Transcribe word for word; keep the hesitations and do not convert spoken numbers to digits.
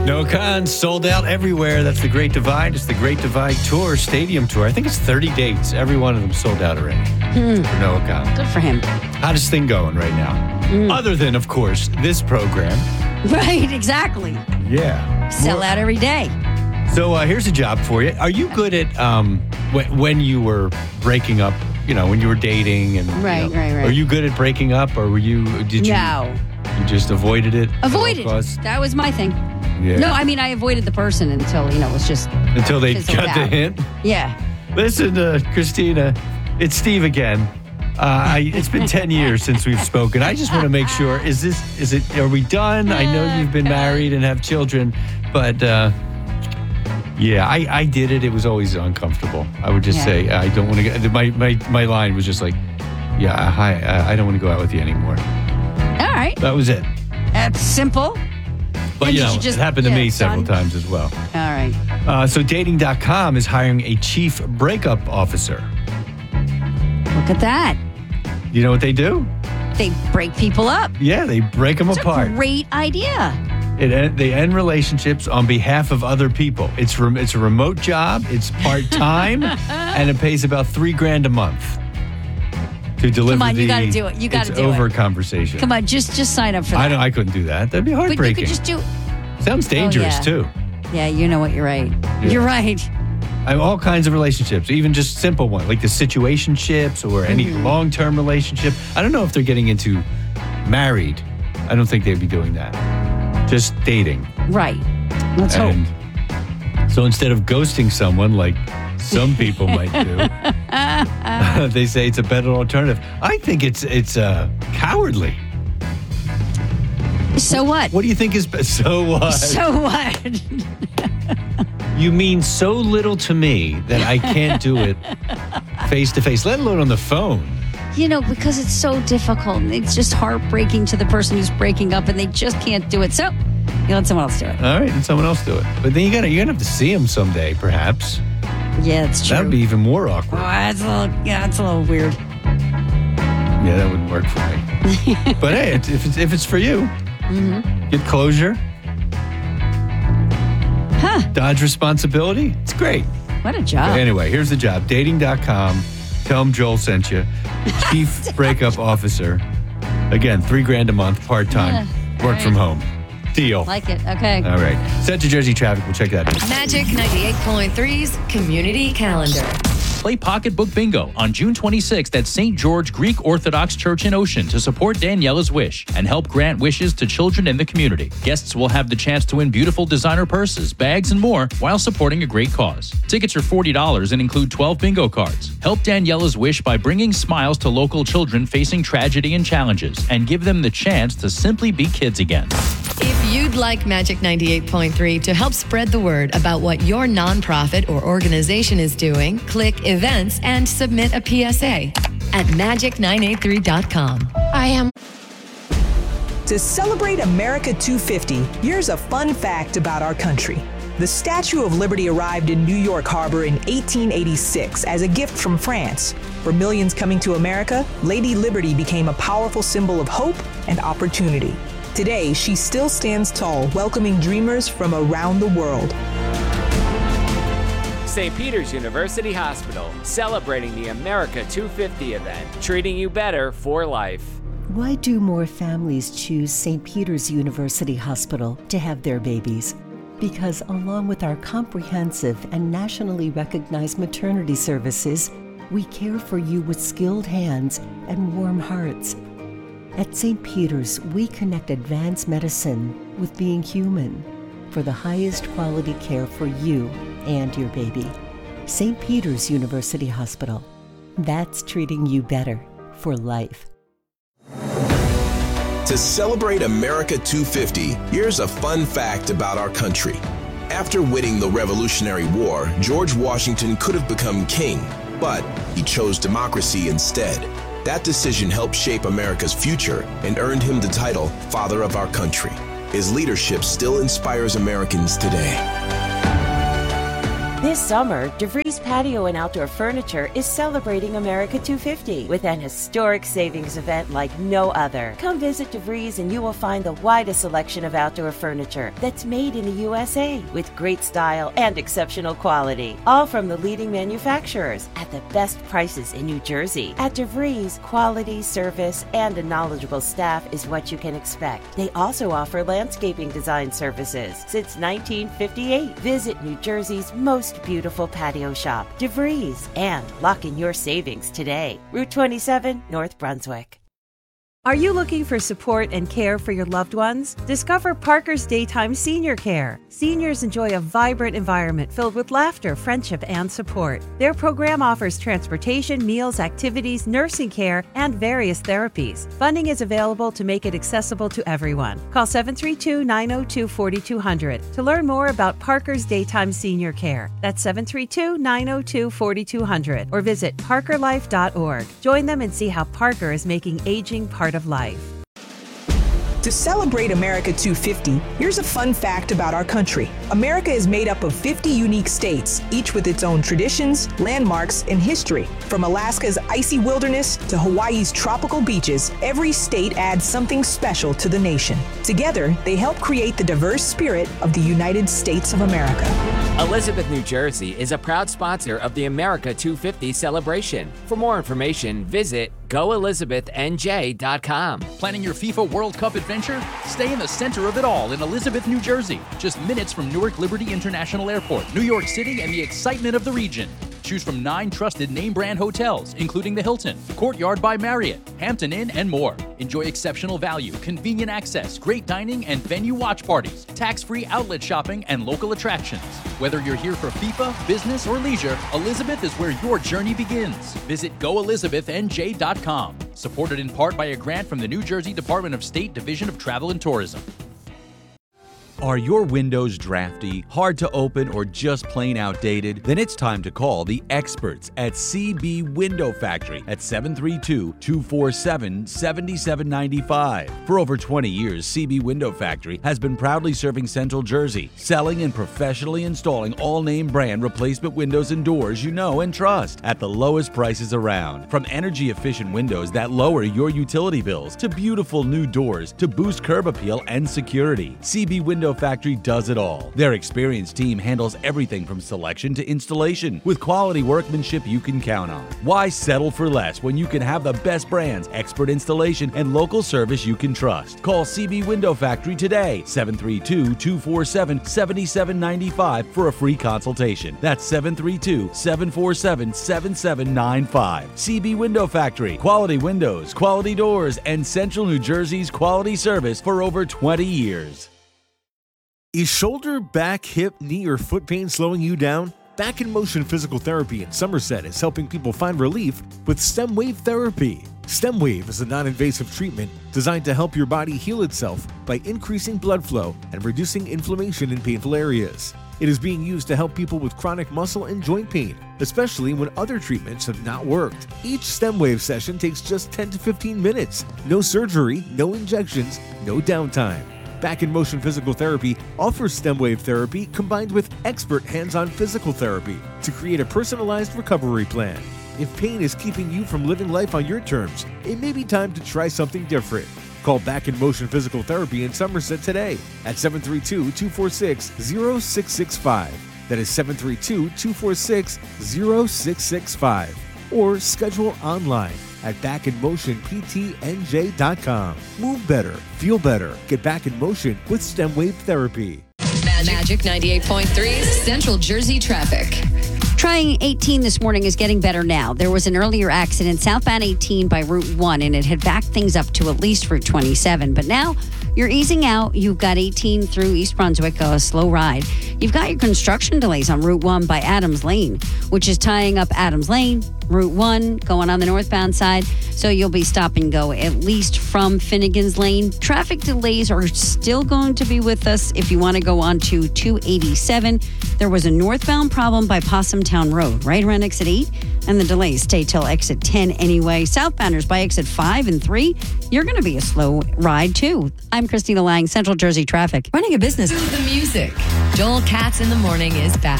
No Cons, sold out everywhere. That's the Great Divide. It's the Great Divide Tour, Stadium Tour. I think it's thirty dates. Every one of them sold out already Mm. for Noah Khan. Good for him. Hottest thing going right now. Mm. Other than, of course, this program. Right, exactly. Yeah. Sell More- out every day. So uh, here's a job for you. Are you good at um, wh- when you were breaking up, you know, when you were dating? and you Right, know, right, right. Are you good at breaking up, or were you, did you, No. you just avoided it? at all Avoided. costs? That was my thing. Yeah. No, I mean, I avoided the person until, you know, it was just, Until they fizzled got the out. hint. yeah. Listen, uh, Christina, it's Steve again. Uh, I, it's been ten years since we've spoken. I just want to make sure, is this, is it, are we done? I know you've been married and have children, but uh, yeah, I, I did it. It was always uncomfortable. I would just Yeah. say, I don't want to go. My, my, my line was just like, yeah, hi, I, I don't want to go out with you anymore. All right. That was it. That's simple. But, And you did know, you just- it happened to yeah, me several done? times as well. All right. Uh, so dating dot com is hiring a chief breakup officer. Look at that. You know what they do? They break people up. Yeah, they break them It's apart. a great idea. It en- they end relationships on behalf of other people. It's rem- it's a remote job. It's part time, and it pays about three grand a month to deliver. Come on, the, you gotta do it. You gotta it's do it. over conversation. Come on, just just sign up for that. I know I couldn't do that. That'd be But you heartbreaking. could just do. Sounds dangerous yeah. too. Yeah, you know what? You're right. You're right. I have all kinds of relationships, even just simple ones like the situationships or any Mm-hmm. long-term relationship. I don't know if they're getting into married. I don't think they'd be doing that. Just dating. Right. Let's hope. And so instead of ghosting someone like some people might do, they say it's a better alternative. I think it's it's uh, cowardly. So what? What do you think is be- so what? So what? You mean so little to me that I can't do it face to face, let alone on the phone. You know, because it's so difficult. It's just heartbreaking to the person who's breaking up, and they just can't do it. So you let someone else do it. All right, and someone else do it. But then you gotta you're gonna have to see him someday, perhaps. Yeah, it's true. That would be even more Oh, awkward. that's a little. Yeah, that's a little weird. Yeah, that wouldn't work for me. But hey, it's, if it's if it's for you, Mm-hmm. get closure, Huh? dodge responsibility. It's great. What a job. Anyway, here's the job. dating dot com. Tell them Joel sent you. Chief breakup officer. Again, three grand a month, part time, Yeah, work all from right. home. Deal. Like it. Okay. All right. Set to Jersey traffic. We'll check that out. Magic ninety-eight point three's Community Calendar. Play Pocketbook Bingo on June twenty-sixth at Saint George Greek Orthodox Church in Ocean to support Daniela's wish and help grant wishes to children in the community. Guests will have the chance to win beautiful designer purses, bags, and more while supporting a great cause. Tickets are forty dollars and include twelve bingo cards. Help Daniela's wish by bringing smiles to local children facing tragedy and challenges and give them the chance to simply be kids again. If you'd like Magic ninety-eight point three to help spread the word about what your nonprofit or organization is doing, click events and submit a P S A at magic nine eight three dot com. I am. To celebrate America two fifty, here's a fun fact about our country. The Statue of Liberty arrived in New York Harbor in eighteen eighty-six as a gift from France. For millions coming to America, Lady Liberty became a powerful symbol of hope and opportunity. Today, she still stands tall, welcoming dreamers from around the world. Saint Peter's University Hospital, celebrating the America two fifty event, treating you better for life. Why do more families choose Saint Peter's University Hospital to have their babies? Because along with our comprehensive and nationally recognized maternity services, we care for you with skilled hands and warm hearts. At Saint Peter's, we connect advanced medicine with being human for the highest quality care for you and your baby. Saint Peter's University Hospital. That's treating you better for life. To celebrate America two fifty, here's a fun fact about our country. After winning the Revolutionary War, George Washington could have become king, but he chose democracy instead. That decision helped shape America's future and earned him the title Father of Our Country. His leadership still inspires Americans today. This summer, DeVries Patio and Outdoor Furniture is celebrating America two fifty with an historic savings event like no other. Come visit DeVries and you will find the widest selection of outdoor furniture that's made in the U S A with great style and exceptional quality. All from the leading manufacturers at the best prices in New Jersey. At DeVries, quality, service, and a knowledgeable staff is what you can expect. They also offer landscaping design services since nineteen fifty-eight. Visit New Jersey's most beautiful patio shop, DeVries, and lock in your savings today. Route twenty-seven, North Brunswick. Are you looking for support and care for your loved ones? Discover Parker's Daytime Senior Care. Seniors enjoy a vibrant environment filled with laughter, friendship, and support. Their program offers transportation, meals, activities, nursing care, and various therapies. Funding is available to make it accessible to everyone. Call seven three two, nine zero two, four two zero zero to learn more about Parker's Daytime Senior Care. That's seven three two, nine zero two, four two zero zero or visit parker life dot org. Join them and see how Parker is making aging part of life. To celebrate America two fifty, here's a fun fact about our country. America is made up of fifty unique states, each with its own traditions, landmarks, and history. From Alaska's icy wilderness to Hawaii's tropical beaches, every state adds something special to the nation. Together, they help create the diverse spirit of the United States of America. Elizabeth, New Jersey is a proud sponsor of the America two fifty celebration. For more information, visit go elizabeth n j dot com. Planning your FIFA World Cup adventure? Stay in the center of it all in Elizabeth, New Jersey. Just minutes from Newark Liberty International Airport, New York City, and the excitement of the region. Choose from nine trusted name brand hotels, including the Hilton, Courtyard by Marriott, Hampton Inn, and more. Enjoy exceptional value, convenient access, great dining, and venue watch parties, tax-free outlet shopping, and local attractions. Whether you're here for FIFA, business, or leisure, Elizabeth is where your journey begins. Visit go elizabeth n j dot com. Supported in part by a grant from the New Jersey Department of State Division of Travel and Tourism. Are your windows drafty, hard to open, or just plain outdated? Then it's time to call the experts at C B Window Factory at seven three two, two four seven, seven seven nine five. For over twenty years, C B Window Factory has been proudly serving Central Jersey, selling and professionally installing all name brand replacement windows and doors you know and trust at the lowest prices around. From energy-efficient windows that lower your utility bills to beautiful new doors to boost curb appeal and security, C B Window Factory does it all. Their experienced team handles everything from selection to installation with quality workmanship you can count on. Why settle for less when you can have the best brands, expert installation, and local service you can trust? Call C B Window Factory today, seven three two, two four seven, seven seven nine five for a free consultation. That's seven three two, seven four seven, seven seven nine five. C B Window Factory, quality windows, quality doors, and Central New Jersey's quality service for over twenty years. Is shoulder, back, hip, knee, or foot pain slowing you down? Back in Motion Physical Therapy in Somerset is helping people find relief with STEM Wave Therapy. STEM Wave is a non-invasive treatment designed to help your body heal itself by increasing blood flow and reducing inflammation in painful areas. It is being used to help people with chronic muscle and joint pain, especially when other treatments have not worked. Each STEM Wave session takes just ten to fifteen minutes. No surgery, no injections, no downtime. Back in Motion Physical Therapy offers STEM Wave Therapy combined with expert hands-on physical therapy to create a personalized recovery plan. If pain is keeping you from living life on your terms, it may be time to try something different. Call Back in Motion Physical Therapy in Somerset today at seven three two, two four six, zero six six five. That is seven three two, two four six, zero six six five. Or schedule online at back in motion p t n j dot com. Move better, feel better, get back in motion with STEM Wave Therapy. Magic ninety-eight point three Central Jersey traffic. Trying eighteen this morning is getting better now. There was an earlier accident southbound eighteen by Route one, and it had backed things up to at least Route twenty-seven. But now you're easing out. You've got eighteen through East Brunswick, a slow ride. You've got your construction delays on Route one by Adams Lane, which is tying up Adams Lane, Route one, going on the northbound side. So you'll be stop and go at least from Finnegan's Lane. Traffic delays are still going to be with us if you want to go on to two eighty-seven. There was a northbound problem by Possumtown Road, right around exit eight, and the delays stay till exit ten anyway. Southbounders by exit five and three, you're going to be a slow ride too. I'm Christina Lang, Central Jersey Traffic. Running a business. The music. Joel Katz in the Morning is back.